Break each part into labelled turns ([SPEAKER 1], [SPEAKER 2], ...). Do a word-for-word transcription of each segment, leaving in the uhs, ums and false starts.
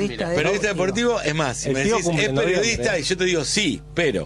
[SPEAKER 1] periodista,
[SPEAKER 2] Mirá, periodista deportivo, es más, si
[SPEAKER 3] El
[SPEAKER 2] me
[SPEAKER 3] tío
[SPEAKER 2] decís,
[SPEAKER 3] cumple
[SPEAKER 2] es
[SPEAKER 3] en
[SPEAKER 2] periodista,
[SPEAKER 3] noviembre.
[SPEAKER 2] y yo te digo sí, pero.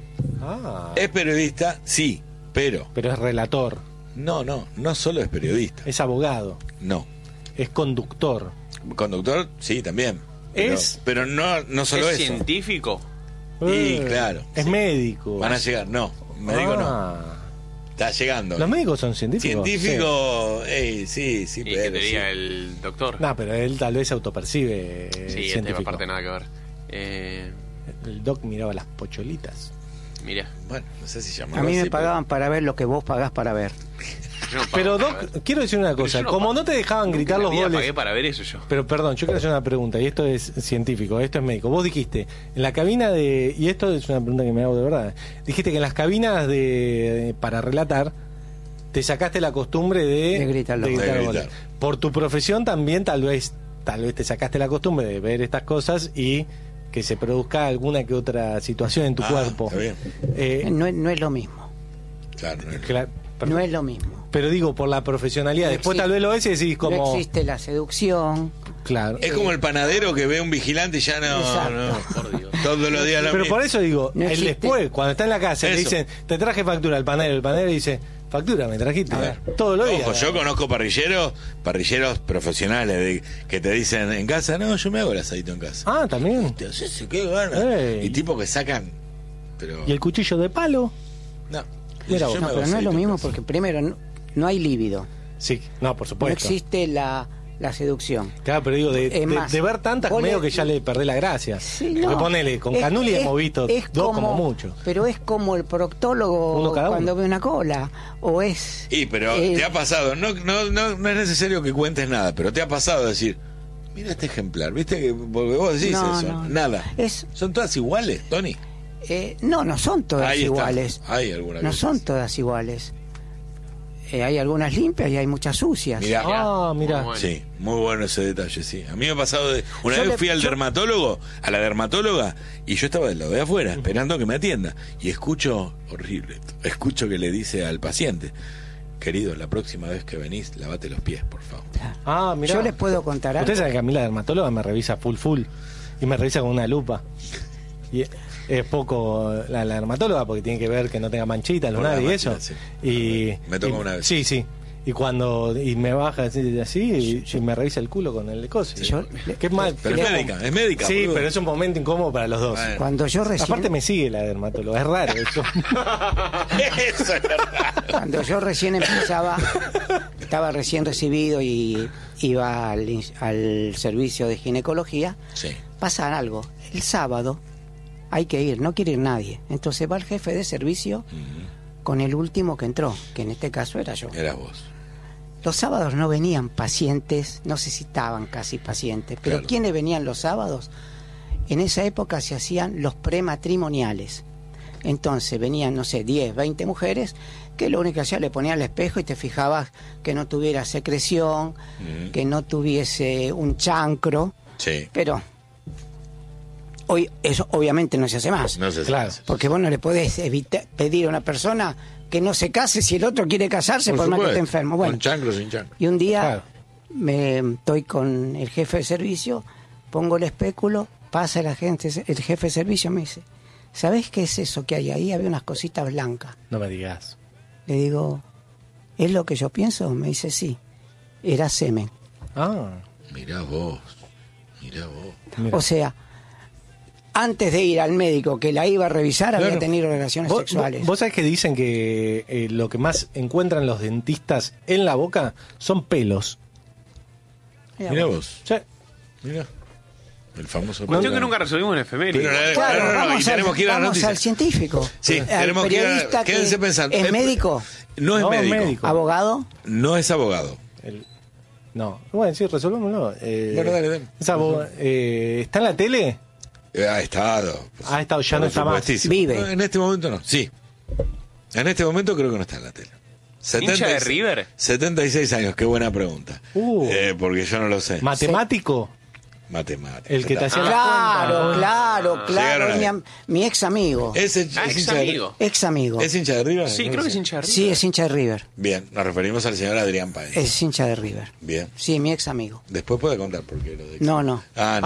[SPEAKER 3] Ah,
[SPEAKER 2] Es periodista, sí, pero.
[SPEAKER 3] pero es relator,
[SPEAKER 2] No, no, no solo es periodista.
[SPEAKER 3] es abogado,
[SPEAKER 2] No.
[SPEAKER 3] es conductor.
[SPEAKER 2] Conductor, sí, también. Pero,
[SPEAKER 3] Es-
[SPEAKER 2] pero no, no solo
[SPEAKER 4] ¿Es
[SPEAKER 2] eso.
[SPEAKER 4] científico?
[SPEAKER 2] Y
[SPEAKER 3] Eh,
[SPEAKER 2] claro,
[SPEAKER 3] Es
[SPEAKER 2] sí.
[SPEAKER 3] médico.
[SPEAKER 2] Van a llegar, no. Médico no.
[SPEAKER 3] Ah.
[SPEAKER 2] Está llegando.
[SPEAKER 3] Los médicos son científicos.
[SPEAKER 2] Científico, ey, sí, sí,
[SPEAKER 4] Y que
[SPEAKER 2] pero.
[SPEAKER 4] te
[SPEAKER 2] sí.
[SPEAKER 4] diga el doctor.
[SPEAKER 3] Sí. No, pero él tal vez autopercibe. eh,
[SPEAKER 4] sí, este
[SPEAKER 3] científico.
[SPEAKER 4] aparte nada que ver. Eh,
[SPEAKER 3] El doc miraba las pocholitas.
[SPEAKER 4] mira.
[SPEAKER 2] Bueno, no sé si
[SPEAKER 1] A
[SPEAKER 2] llamarlo
[SPEAKER 1] mí me
[SPEAKER 2] así,
[SPEAKER 1] pagaban para ver lo que vos pagás para ver.
[SPEAKER 4] Yo no pago
[SPEAKER 3] Pero
[SPEAKER 4] para
[SPEAKER 3] doc,
[SPEAKER 4] ver.
[SPEAKER 3] quiero decir una
[SPEAKER 4] Pero
[SPEAKER 3] cosa.
[SPEAKER 4] yo no
[SPEAKER 3] Como
[SPEAKER 4] pago.
[SPEAKER 3] no te dejaban
[SPEAKER 4] Nunca
[SPEAKER 3] gritar
[SPEAKER 4] en la
[SPEAKER 3] los
[SPEAKER 4] vida
[SPEAKER 3] goles.
[SPEAKER 4] pagué para ver eso yo.
[SPEAKER 3] Pero perdón, yo quiero hacer una pregunta, y esto es científico, esto es médico. Vos dijiste, en la cabina de. Y esto es una pregunta que me hago de verdad. Dijiste que en las cabinas de, de- para relatar, te sacaste la costumbre de,
[SPEAKER 1] De gritar los
[SPEAKER 2] goles. De
[SPEAKER 3] goles.
[SPEAKER 2] gritar.
[SPEAKER 3] Por tu profesión también, tal vez, tal vez te sacaste la costumbre de ver estas cosas y que se produzca alguna que otra situación en tu
[SPEAKER 2] Ah,
[SPEAKER 3] cuerpo.
[SPEAKER 2] está bien.
[SPEAKER 3] Eh,
[SPEAKER 1] No, es- no es lo mismo.
[SPEAKER 2] Claro, no es-
[SPEAKER 3] cla-
[SPEAKER 1] No es lo mismo.
[SPEAKER 3] pero digo, por la profesionalidad.
[SPEAKER 1] No
[SPEAKER 3] Después
[SPEAKER 1] existe-
[SPEAKER 3] tal vez lo ves y decís como.
[SPEAKER 1] No existe la seducción.
[SPEAKER 3] Claro.
[SPEAKER 2] Es como el panadero que ve a un vigilante y ya no.
[SPEAKER 1] Exacto.
[SPEAKER 2] no.
[SPEAKER 4] Por Dios.
[SPEAKER 2] Todos los días lo
[SPEAKER 3] Pero
[SPEAKER 2] mismo.
[SPEAKER 3] por eso digo,
[SPEAKER 1] No
[SPEAKER 3] el
[SPEAKER 1] existe.
[SPEAKER 3] después, cuando está en la casa, le
[SPEAKER 2] Eso.
[SPEAKER 3] dicen, te traje factura al panadero, el panadero dice, factura, me trajiste.
[SPEAKER 1] A ver.
[SPEAKER 3] Todos los días.
[SPEAKER 2] Ojo, yo conozco parrilleros, parrilleros profesionales de, que te dicen en casa, no, yo me hago el asadito en casa.
[SPEAKER 3] Ah, también.
[SPEAKER 2] Te haces, qué ganas.
[SPEAKER 3] Ey.
[SPEAKER 2] Y tipos que sacan. Pero.
[SPEAKER 3] ¿Y el cuchillo de palo?
[SPEAKER 2] No.
[SPEAKER 3] Mira
[SPEAKER 2] Yo
[SPEAKER 3] vos.
[SPEAKER 2] me
[SPEAKER 1] No,
[SPEAKER 2] hago
[SPEAKER 1] pero no es lo
[SPEAKER 2] asadito en
[SPEAKER 1] mismo
[SPEAKER 2] casa.
[SPEAKER 1] porque primero no, no hay líbido.
[SPEAKER 3] Sí, no, por
[SPEAKER 1] No
[SPEAKER 3] supuesto.
[SPEAKER 1] existe la, la seducción.
[SPEAKER 3] Claro, pero digo, de,
[SPEAKER 1] Es
[SPEAKER 3] de-
[SPEAKER 1] más,
[SPEAKER 3] de ver tantas,
[SPEAKER 1] vos
[SPEAKER 3] medio
[SPEAKER 1] le-
[SPEAKER 3] que ya le perdés la gracia.
[SPEAKER 1] Sí,
[SPEAKER 3] Porque
[SPEAKER 1] no.
[SPEAKER 3] ponele, con
[SPEAKER 1] Es-
[SPEAKER 3] Canuli
[SPEAKER 1] es-
[SPEAKER 3] hemos visto
[SPEAKER 1] es
[SPEAKER 3] dos como, mucho.
[SPEAKER 1] Pero es como el proctólogo
[SPEAKER 3] Uno cada
[SPEAKER 1] cuando
[SPEAKER 3] uno.
[SPEAKER 1] ve una cola. O es.
[SPEAKER 2] Y, pero
[SPEAKER 1] eh,
[SPEAKER 2] te ha pasado, no, no, no, no es necesario que cuentes nada, pero te ha pasado decir, mira este ejemplar, ¿viste? Que porque vos decís
[SPEAKER 1] No,
[SPEAKER 2] eso,
[SPEAKER 1] no.
[SPEAKER 2] nada.
[SPEAKER 1] Es,
[SPEAKER 2] ¿Son todas iguales, Tony?
[SPEAKER 1] eh, no, no son todas
[SPEAKER 2] Ahí está.
[SPEAKER 1] iguales.
[SPEAKER 2] Hay alguna
[SPEAKER 1] No
[SPEAKER 2] que
[SPEAKER 1] son
[SPEAKER 2] sí.
[SPEAKER 1] todas iguales. Eh, hay algunas limpias y hay muchas sucias.
[SPEAKER 2] Mirá.
[SPEAKER 3] Ah, mira.
[SPEAKER 4] Muy bueno.
[SPEAKER 2] Sí, muy bueno ese detalle, sí. A mí me ha pasado de... Una
[SPEAKER 1] Yo
[SPEAKER 2] vez
[SPEAKER 1] le-
[SPEAKER 2] fui al
[SPEAKER 1] yo-
[SPEAKER 2] dermatólogo, a la dermatóloga, y yo estaba del lado de afuera, esperando que me atienda. Y escucho, horrible, esto, escucho que le dice al paciente, querido, la próxima vez que venís, lavate los pies, por favor.
[SPEAKER 3] Ah, mira.
[SPEAKER 1] Yo les puedo contar algo.
[SPEAKER 3] Ustedes saben que a mí la dermatóloga me revisa full full y me revisa con una lupa. Y es poco la, la dermatóloga porque tiene que ver que no tenga manchitas,
[SPEAKER 2] Por
[SPEAKER 3] lunar
[SPEAKER 2] la
[SPEAKER 3] y
[SPEAKER 2] manchita,
[SPEAKER 3] eso.
[SPEAKER 2] sí.
[SPEAKER 3] Y
[SPEAKER 2] Me tocó
[SPEAKER 3] y-
[SPEAKER 2] una vez.
[SPEAKER 3] Sí, sí. Y cuando y me baja así, así y, y me revisa el culo con el coso.
[SPEAKER 1] Yo-
[SPEAKER 3] Qué mal.
[SPEAKER 2] Pero
[SPEAKER 3] qué-
[SPEAKER 2] es médica, es médica.
[SPEAKER 3] Sí,
[SPEAKER 2] boludo.
[SPEAKER 3] pero es un momento incómodo para los dos.
[SPEAKER 2] Bueno.
[SPEAKER 1] Cuando yo recién,
[SPEAKER 3] Aparte me sigue la dermatóloga, es raro eso.
[SPEAKER 2] Eso es verdad.
[SPEAKER 1] cuando yo recién empezaba, estaba recién recibido y iba al, ins- al servicio de ginecología,
[SPEAKER 2] Sí.
[SPEAKER 1] pasa algo. El sábado hay que ir, no quiere ir nadie. Entonces va el jefe de servicio con el último que entró, que en este caso era yo.
[SPEAKER 2] Eras vos.
[SPEAKER 1] Los sábados no venían pacientes, no se citaban casi pacientes, pero
[SPEAKER 2] Claro.
[SPEAKER 1] ¿quiénes venían los sábados? En esa época se hacían los prematrimoniales. Entonces venían, no sé, diez, veinte mujeres que lo único que hacían le ponían al espejo y te fijabas que no tuviera secreción,
[SPEAKER 2] Mm.
[SPEAKER 1] que no tuviese un chancro,
[SPEAKER 2] Sí.
[SPEAKER 1] pero hoy eso obviamente no se hace más.
[SPEAKER 2] No sé si
[SPEAKER 3] Claro.
[SPEAKER 2] hace.
[SPEAKER 1] Porque vos no le podés evita- pedir a una persona que no se case si el otro quiere casarse por,
[SPEAKER 2] Por
[SPEAKER 1] más que
[SPEAKER 2] supuesto.
[SPEAKER 1] esté enfermo. Bueno,
[SPEAKER 2] Con chancro, sin chancro.
[SPEAKER 1] y un día
[SPEAKER 3] Claro.
[SPEAKER 1] me estoy con el jefe de servicio, pongo el espéculo, pasa el agente, el jefe de servicio me dice, ¿sabés qué es eso que hay ahí? Había unas cositas blancas.
[SPEAKER 3] No me digas.
[SPEAKER 1] Le digo, ¿es lo que yo pienso? Me dice, sí, era semen.
[SPEAKER 3] Ah,
[SPEAKER 2] Mirá vos. Mirá vos.
[SPEAKER 3] mira.
[SPEAKER 1] O sea, antes de ir al médico que la iba a revisar, había
[SPEAKER 3] Claro.
[SPEAKER 1] tenido relaciones
[SPEAKER 3] ¿Vos,
[SPEAKER 1] sexuales.
[SPEAKER 3] vos- vos sabés que dicen que eh, lo que más encuentran los dentistas en la boca son pelos.
[SPEAKER 1] Mira
[SPEAKER 2] Mirá
[SPEAKER 1] vos.
[SPEAKER 2] vos.
[SPEAKER 3] Sí.
[SPEAKER 2] Mirá. El famoso...
[SPEAKER 4] Cuestión que nunca resolvimos en efeméride.
[SPEAKER 2] Pero la-
[SPEAKER 1] Claro,
[SPEAKER 2] No, no, no, y
[SPEAKER 1] vamos,
[SPEAKER 2] tenemos
[SPEAKER 1] al,
[SPEAKER 2] que ir a la
[SPEAKER 1] vamos
[SPEAKER 2] noticia.
[SPEAKER 1] al científico.
[SPEAKER 2] Sí,
[SPEAKER 1] al
[SPEAKER 2] tenemos que ir a-
[SPEAKER 1] periodista que
[SPEAKER 2] quédense pensando.
[SPEAKER 1] ¿Es
[SPEAKER 2] Es-
[SPEAKER 1] médico?
[SPEAKER 2] No es
[SPEAKER 3] No,
[SPEAKER 2] médico.
[SPEAKER 3] médico.
[SPEAKER 1] ¿Abogado?
[SPEAKER 2] No es abogado.
[SPEAKER 3] El- no, bueno, sí, resolvámoslo. Eh,
[SPEAKER 2] Bueno, dale, dale.
[SPEAKER 3] es abo- eh, ¿Está en la tele?
[SPEAKER 2] Eh, Ha estado.
[SPEAKER 3] Ha estado, ya
[SPEAKER 2] Por
[SPEAKER 3] no está más.
[SPEAKER 2] supuestísimo.
[SPEAKER 1] Vive.
[SPEAKER 2] No, en este momento no, sí. En este momento creo que no está en la tele.
[SPEAKER 4] ¿Hincha de River?
[SPEAKER 2] setenta y seis años, qué buena pregunta.
[SPEAKER 3] Uh.
[SPEAKER 2] Eh, porque yo no lo sé.
[SPEAKER 3] ¿Matemático?
[SPEAKER 2] Matemáticas.
[SPEAKER 3] El que te hacía la
[SPEAKER 1] Claro,
[SPEAKER 3] cuenta.
[SPEAKER 1] claro,
[SPEAKER 2] Llegaron
[SPEAKER 1] claro.
[SPEAKER 2] ahí.
[SPEAKER 1] Mi, am- mi ex amigo.
[SPEAKER 2] ¿Es, el-
[SPEAKER 4] Ah,
[SPEAKER 2] es
[SPEAKER 4] ex
[SPEAKER 2] hincha de-
[SPEAKER 4] amigo.
[SPEAKER 1] Ex amigo.
[SPEAKER 2] ¿Es hincha de River?
[SPEAKER 4] Sí,
[SPEAKER 2] No
[SPEAKER 4] creo
[SPEAKER 2] lo
[SPEAKER 4] que es
[SPEAKER 2] sé.
[SPEAKER 4] hincha de River.
[SPEAKER 1] Sí, es hincha de River.
[SPEAKER 2] Bien, nos referimos al señor Adrián Páez.
[SPEAKER 1] Es hincha de River.
[SPEAKER 2] Bien.
[SPEAKER 1] Sí, mi ex amigo.
[SPEAKER 2] Después puede contar por qué lo de...
[SPEAKER 1] No, no.
[SPEAKER 2] Ah, no.